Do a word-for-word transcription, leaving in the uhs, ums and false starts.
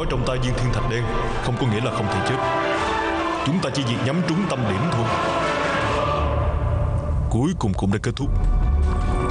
trong tay viên thiên thạch đen không có nghĩa là không thể chết. Chúng ta chỉ việc nhắm trúng tâm điểm thôi. Cuối cùng cũng đã kết thúc.